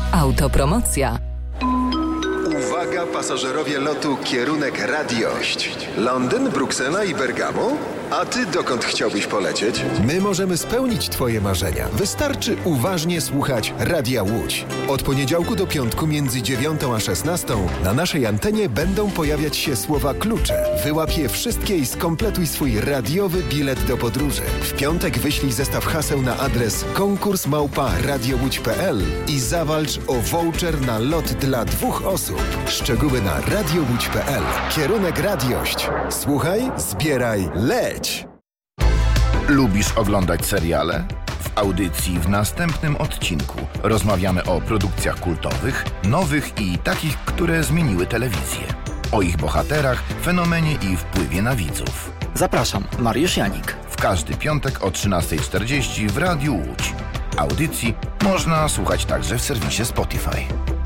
Autopromocja. Uwaga pasażerowie lotu kierunek Radiość. Londyn, Bruksela i Bergamo? A ty dokąd chciałbyś polecieć? My możemy spełnić twoje marzenia. Wystarczy uważnie słuchać Radia Łódź. Od poniedziałku do piątku między 9 a 16 na naszej antenie będą pojawiać się słowa klucze. Wyłap je wszystkie i skompletuj swój radiowy bilet do podróży. W piątek wyślij zestaw haseł na adres konkurs@radiołódź.pl i zawalcz o voucher na lot dla 2 osób. Szczegóły na radiołódź.pl. Kierunek Radiość. Słuchaj, zbieraj, leć! Lubisz oglądać seriale? W audycji w następnym odcinku rozmawiamy o produkcjach kultowych, nowych i takich, które zmieniły telewizję. O ich bohaterach, fenomenie i wpływie na widzów. Zapraszam, Mariusz Janik. W każdy piątek o 13:40 w Radiu Łódź. Audycji można słuchać także w serwisie Spotify.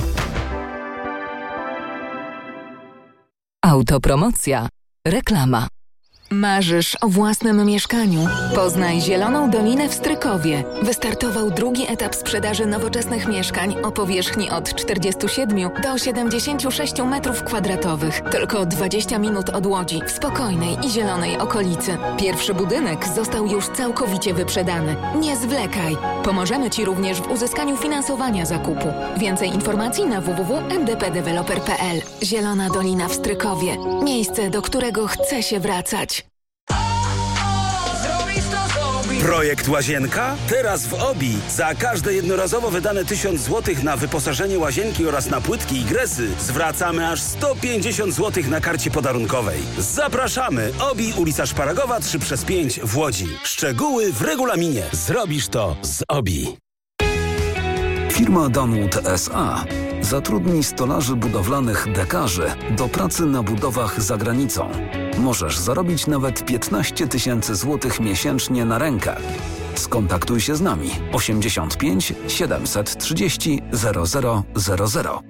Autopromocja. Reklama. Marzysz o własnym mieszkaniu? Poznaj Zieloną Dolinę w Strykowie. Wystartował drugi etap sprzedaży nowoczesnych mieszkań o powierzchni od 47 do 76 m2. Tylko 20 minut od Łodzi, w spokojnej i zielonej okolicy. Pierwszy budynek został już całkowicie wyprzedany. Nie zwlekaj! Pomożemy Ci również w uzyskaniu finansowania zakupu. Więcej informacji na www.mdpdeveloper.pl. Zielona Dolina w Strykowie. Miejsce, do którego chce się wracać. Projekt Łazienka? Teraz w OBI. Za każde jednorazowo wydane 1000 zł na wyposażenie łazienki oraz na płytki i gresy zwracamy aż 150 zł na karcie podarunkowej. Zapraszamy! OBI, ulica Szparagowa 3/5 w Łodzi. Szczegóły w regulaminie. Zrobisz to z OBI. Firma Dunwood S.A. zatrudni stolarzy budowlanych dekarzy do pracy na budowach za granicą. Możesz zarobić nawet 15 000 złotych miesięcznie na rękę. Skontaktuj się z nami 85 730 0000.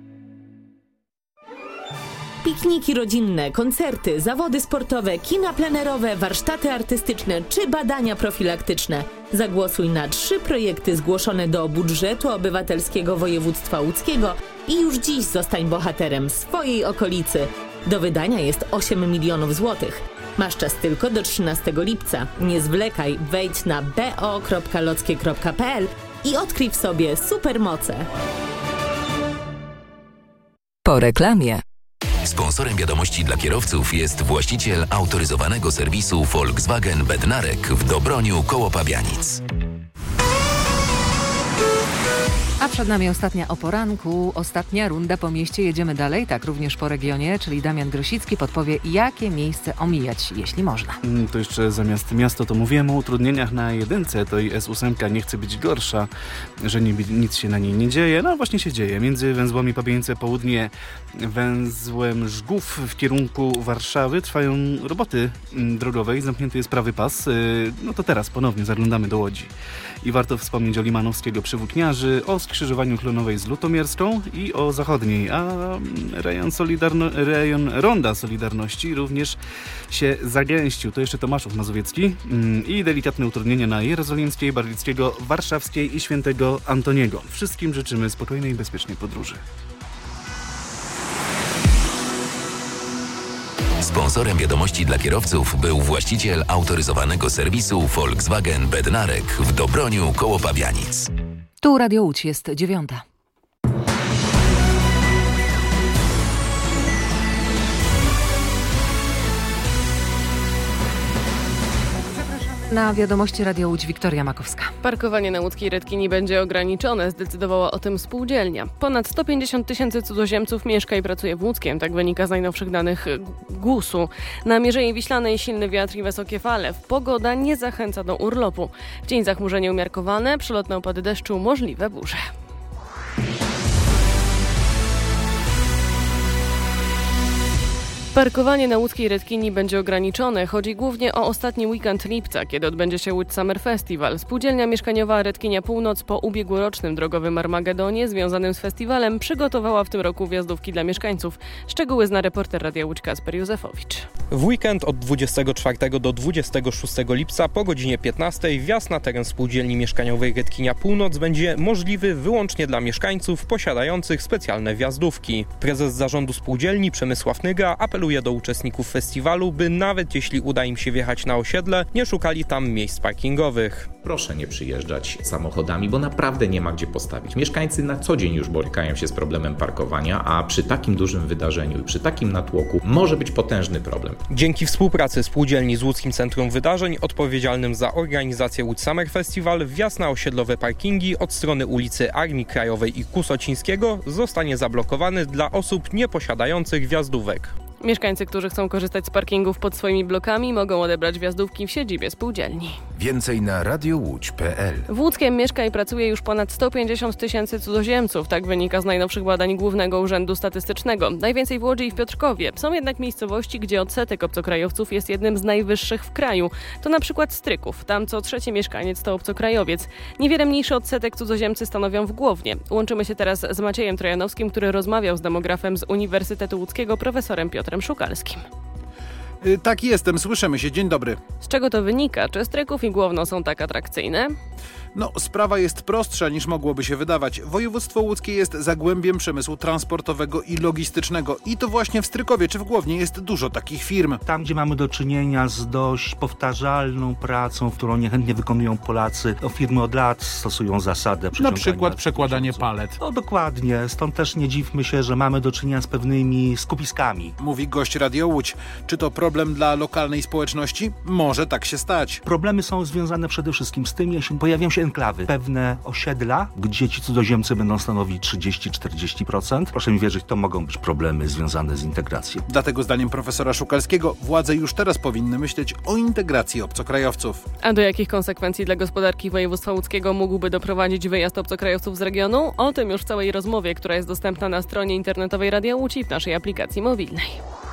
Pikniki rodzinne, koncerty, zawody sportowe, kina plenerowe, warsztaty artystyczne czy badania profilaktyczne. Zagłosuj na 3 projekty zgłoszone do budżetu obywatelskiego województwa łódzkiego i już dziś zostań bohaterem swojej okolicy. Do wydania jest 8 milionów złotych. Masz czas tylko do 13 lipca. Nie zwlekaj, wejdź na bo.lockie.pl i odkryj w sobie supermoce. Po reklamie. Sponsorem wiadomości dla kierowców jest właściciel autoryzowanego serwisu Volkswagen Bednarek w Dobroniu koło Pabianic. A przed nami ostatnia o poranku, ostatnia runda po mieście. Jedziemy dalej, tak również po regionie, czyli Damian Grosicki podpowie, jakie miejsce omijać, jeśli można. To jeszcze zamiast miasto to mówiłem o utrudnieniach na jedynce, to i S8 nie chce być gorsza, że nic się na niej nie dzieje. No właśnie się dzieje. Między węzłami Pabianice Południe, węzłem Żgów w kierunku Warszawy trwają roboty drogowe i zamknięty jest prawy pas. No to teraz ponownie zaglądamy do Łodzi. I warto wspomnieć o Limanowskiego przy Włókniarzy, o skrzyżowaniu Klonowej z Lutomierską i o zachodniej, a rejon Ronda Solidarności również się zagęścił. To jeszcze Tomaszów Mazowiecki i delikatne utrudnienia na Jerozolimskiej, Barlickiego, Warszawskiej i Świętego Antoniego. Wszystkim życzymy spokojnej i bezpiecznej podróży. Sponsorem wiadomości dla kierowców był właściciel autoryzowanego serwisu Volkswagen Bednarek w Dobroniu koło Pabianic. Tu Radio Łódź, jest 9. Na wiadomości Radio Łódź Wiktoria Makowska. Parkowanie na łódzkiej Redkini będzie ograniczone, zdecydowała o tym spółdzielnia. Ponad 150 000 cudzoziemców mieszka i pracuje w Łódzkiem, tak wynika z najnowszych danych GUS-u. Na Mierzei Wiślanej silny wiatr i wysokie fale. Pogoda nie zachęca do urlopu. W dzień zachmurzenie umiarkowane, przelotne opady deszczu, możliwe burze. Parkowanie na łódzkiej Redkini będzie ograniczone. Chodzi głównie o ostatni weekend lipca, kiedy odbędzie się Łódź Summer Festival. Spółdzielnia mieszkaniowa Redkinia Północ po ubiegłorocznym drogowym Armagedonie związanym z festiwalem przygotowała w tym roku wjazdówki dla mieszkańców. Szczegóły zna reporter Radia Łódź Kacper Józefowicz. W weekend od 24 do 26 lipca po godzinie 15 wjazd na teren spółdzielni mieszkaniowej Redkinia Północ będzie możliwy wyłącznie dla mieszkańców posiadających specjalne wjazdówki. Prezes zarządu spółdzielni Przemysław Nyga apeluje do uczestników festiwalu, by nawet jeśli uda im się wjechać na osiedle, nie szukali tam miejsc parkingowych. Proszę nie przyjeżdżać samochodami, bo naprawdę nie ma gdzie postawić. Mieszkańcy na co dzień już borykają się z problemem parkowania, a przy takim dużym wydarzeniu i przy takim natłoku może być potężny problem. Dzięki współpracy spółdzielni z Łódzkim Centrum Wydarzeń odpowiedzialnym za organizację Łódź Summer Festival, wjazd na osiedlowe parkingi od strony ulicy Armii Krajowej i Kusocińskiego zostanie zablokowany dla osób nieposiadających wjazdówek. Mieszkańcy, którzy chcą korzystać z parkingów pod swoimi blokami, mogą odebrać wjazdówki w siedzibie spółdzielni. Więcej na radiowódź.pl. W Łódzkiem mieszka i pracuje już ponad 150 tysięcy cudzoziemców. Tak wynika z najnowszych badań Głównego Urzędu Statystycznego. Najwięcej w Łodzi i w Piotrkowie. Są jednak miejscowości, gdzie odsetek obcokrajowców jest jednym z najwyższych w kraju. To na przykład Stryków. Tam co trzeci mieszkaniec to obcokrajowiec. Niewiele mniejszy odsetek cudzoziemcy stanowią w Głownie. Łączymy się teraz z Maciejem Trojanowskim, który rozmawiał z demografem z Uniwersytetu Łódzkiego, profesorem Piotrem Szukalskim. Tak, jestem, słyszymy się. Dzień dobry. Z czego to wynika? Czy Stryków i Głowno są tak atrakcyjne? Sprawa jest prostsza niż mogłoby się wydawać. Województwo łódzkie jest zagłębiem przemysłu transportowego i logistycznego. I to właśnie w Strykowie czy w Głownie jest dużo takich firm. Tam, gdzie mamy do czynienia z dość powtarzalną pracą, którą niechętnie wykonują Polacy, firmy od lat stosują zasadę na przykład przekładanie palet. Dokładnie. Stąd też nie dziwmy się, że mamy do czynienia z pewnymi skupiskami. Mówi gość Radio Łódź. Czy to problem dla lokalnej społeczności? Może tak się stać. Problemy są związane przede wszystkim z tym, jeśli pojawią się enklawy, pewne osiedla, gdzie ci cudzoziemcy będą stanowić 30-40%. Proszę mi wierzyć, to mogą być problemy związane z integracją. Dlatego zdaniem profesora Szukalskiego władze już teraz powinny myśleć o integracji obcokrajowców. A do jakich konsekwencji dla gospodarki województwa łódzkiego mógłby doprowadzić wyjazd obcokrajowców z regionu? O tym już w całej rozmowie, która jest dostępna na stronie internetowej Radia Łódź i w naszej aplikacji mobilnej.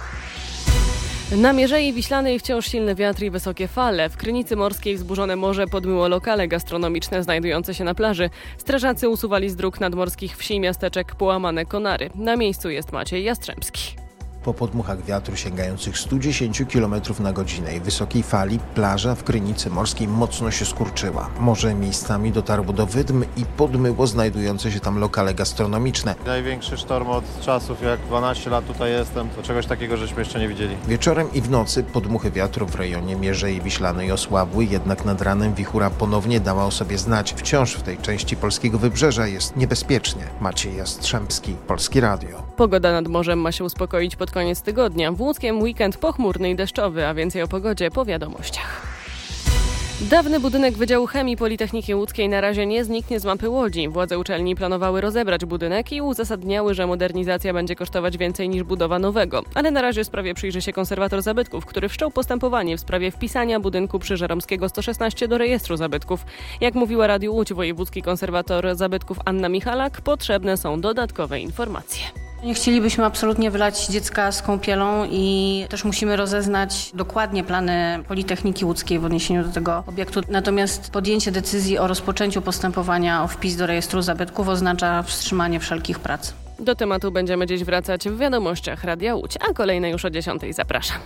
Na Mierzei Wiślanej wciąż silny wiatr i wysokie fale. W Krynicy Morskiej wzburzone morze podmyło lokale gastronomiczne znajdujące się na plaży. Strażacy usuwali z dróg nadmorskich wsi i miasteczek połamane konary. Na miejscu jest Maciej Jastrzębski. Po podmuchach wiatru sięgających 110 km na godzinę i wysokiej fali plaża w Krynicy Morskiej mocno się skurczyła. Morze miejscami dotarło do wydm i podmyło znajdujące się tam lokale gastronomiczne. Największy sztorm od czasów, jak 12 lat tutaj jestem, to czegoś takiego żeśmy jeszcze nie widzieli. Wieczorem i w nocy podmuchy wiatru w rejonie Mierzei Wiślanej osłabły, jednak nad ranem wichura ponownie dała o sobie znać. Wciąż w tej części polskiego wybrzeża jest niebezpiecznie. Maciej Jastrzębski, Polskie Radio. Pogoda nad morzem ma się uspokoić pod koniec tygodnia. W Łódzkiem weekend pochmurny i deszczowy, a więcej o pogodzie po wiadomościach. Dawny budynek Wydziału Chemii Politechniki Łódzkiej na razie nie zniknie z mapy Łodzi. Władze uczelni planowały rozebrać budynek i uzasadniały, że modernizacja będzie kosztować więcej niż budowa nowego. Ale na razie sprawie przyjrzy się konserwator zabytków, który wszczął postępowanie w sprawie wpisania budynku przy Żeromskiego 116 do rejestru zabytków. Jak mówiła Radiu Łódź wojewódzki konserwator zabytków Anna Michalak, potrzebne są dodatkowe informacje. Nie chcielibyśmy absolutnie wylać dziecka z kąpielą i też musimy rozeznać dokładnie plany Politechniki Łódzkiej w odniesieniu do tego obiektu. Natomiast podjęcie decyzji o rozpoczęciu postępowania o wpis do rejestru zabytków oznacza wstrzymanie wszelkich prac. Do tematu będziemy dziś wracać w wiadomościach Radia Łódź, a kolejne już o 10:00. Zapraszam.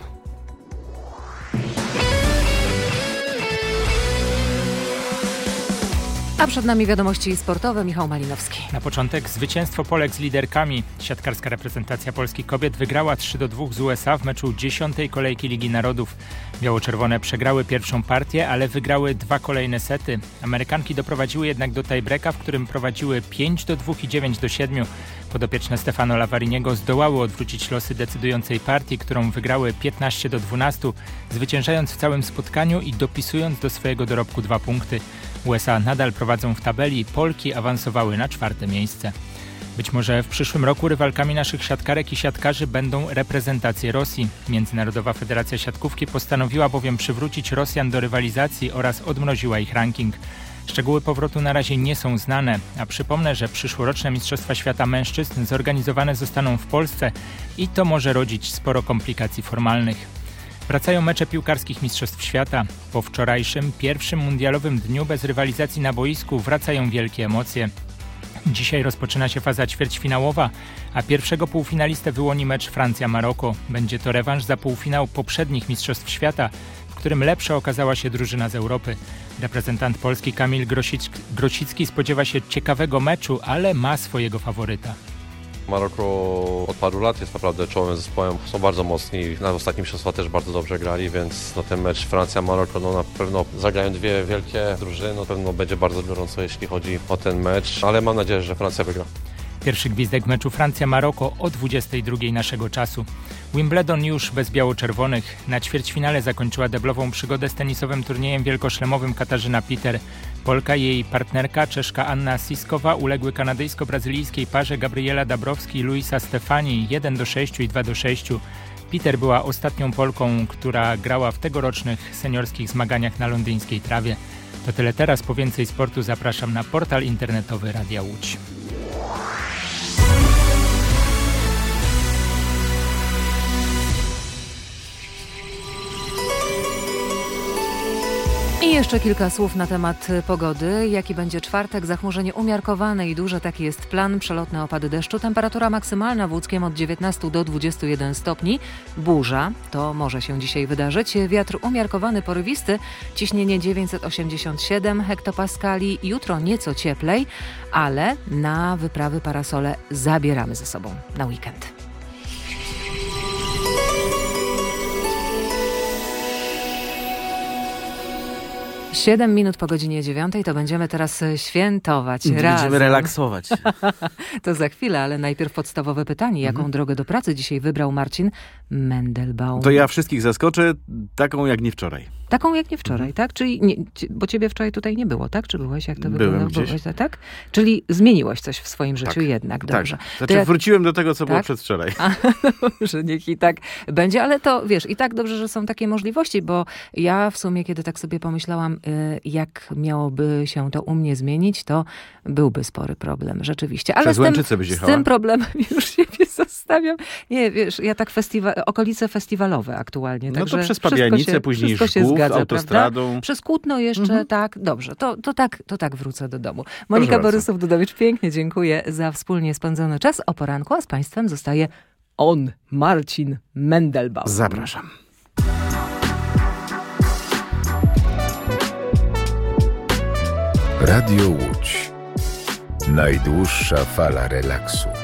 A przed nami wiadomości sportowe. Michał Malinowski. Na początek zwycięstwo Polek z liderkami. Siatkarska reprezentacja Polski kobiet wygrała 3-2 z USA w meczu 10. kolejki Ligi Narodów. Biało-czerwone przegrały pierwszą partię, ale wygrały 2 kolejne sety. Amerykanki doprowadziły jednak do tiebreaka, w którym prowadziły 5-2 i 9-7. Podopieczne Stefano Lavariniego zdołały odwrócić losy decydującej partii, którą wygrały 15-12, zwyciężając w całym spotkaniu i dopisując do swojego dorobku 2 punkty. USA nadal prowadzą w tabeli, Polki awansowały na 4. miejsce. Być może w przyszłym roku rywalkami naszych siatkarek i siatkarzy będą reprezentacje Rosji. Międzynarodowa Federacja Siatkówki postanowiła bowiem przywrócić Rosjan do rywalizacji oraz odmroziła ich ranking. Szczegóły powrotu na razie nie są znane, a przypomnę, że przyszłoroczne Mistrzostwa Świata Mężczyzn zorganizowane zostaną w Polsce i to może rodzić sporo komplikacji formalnych. Wracają mecze piłkarskich Mistrzostw Świata. Po wczorajszym, pierwszym mundialowym dniu bez rywalizacji na boisku wracają wielkie emocje. Dzisiaj rozpoczyna się faza ćwierćfinałowa, a pierwszego półfinalistę wyłoni mecz Francja-Maroko. Będzie to rewanż za półfinał poprzednich Mistrzostw Świata, w którym lepsza okazała się drużyna z Europy. Reprezentant Polski Kamil Grosicki spodziewa się ciekawego meczu, ale ma swojego faworyta. Maroko od paru lat jest naprawdę czołowym zespołem, są bardzo mocni, na ostatnim mistrzostwach też bardzo dobrze grali, więc ten mecz Francja-Maroko na pewno zagrają dwie wielkie drużyny, na pewno będzie bardzo gorąco, jeśli chodzi o ten mecz, ale mam nadzieję, że Francja wygra. Pierwszy gwizdek meczu Francja-Maroko o 22 naszego czasu. Wimbledon już bez biało-czerwonych. Na ćwierćfinale zakończyła deblową przygodę z tenisowym turniejem wielkoszlemowym Katarzyna Pitter. Polka i jej partnerka, Czeszka Anna Siskowa, uległy kanadyjsko-brazylijskiej parze Gabriela Dabrowski i Luisa Stefani 1-6 i 2-6. Pitter była ostatnią Polką, która grała w tegorocznych seniorskich zmaganiach na londyńskiej trawie. To tyle teraz. Po więcej sportu zapraszam na portal internetowy Radia Łódź. I jeszcze kilka słów na temat pogody. Jaki będzie czwartek? Zachmurzenie umiarkowane i duże, taki jest plan. Przelotne opady deszczu. Temperatura maksymalna w Łódzkiem od 19 do 21 stopni. Burza, to może się dzisiaj wydarzyć. Wiatr umiarkowany, porywisty. Ciśnienie 987 hektopaskali. Jutro nieco cieplej, ale na wyprawy parasole zabieramy ze sobą na weekend. 7 minut po godzinie 9 to będziemy teraz świętować razem. Będziemy relaksować. To za chwilę, ale najpierw podstawowe pytanie. Jaką drogę do pracy dzisiaj wybrał Marcin Mendelbaum? To ja wszystkich zaskoczę, taką jak nie wczoraj. Taką jak nie wczoraj, tak? Czyli nie, bo ciebie wczoraj tutaj nie było, tak? Czy byłeś? Jak to wyglądało? Byłeś, tak? Czyli zmieniłeś coś w swoim życiu jednak, dobrze. Tak. Znaczy wróciłem do tego, co było przedwczoraj. Dobrze, niech i tak będzie, ale to wiesz, i tak dobrze, że są takie możliwości, bo ja w sumie, kiedy tak sobie pomyślałam, jak miałoby się to u mnie zmienić, to byłby spory problem, rzeczywiście. Ale z tym problemem już siebie zostawiam. Nie, wiesz, ja tak okolice festiwalowe aktualnie. No to przez Pabianicę, później Żgów, autostradą. Prawda? Przez Kutno jeszcze, tak, dobrze. To tak wrócę do domu. Monika Borysów-Dudowicz, pięknie dziękuję za wspólnie spędzony czas o poranku, a z Państwem zostaje on, Marcin Mendelbaum. Zapraszam. Radio Łódź. Najdłuższa fala relaksu.